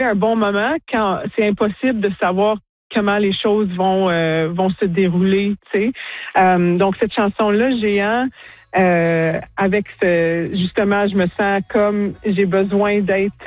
un bon moment quand c'est impossible de savoir comment les choses vont se dérouler, tu sais. Donc cette chanson-là, Géant, avec justement, je me sens comme j'ai besoin d'être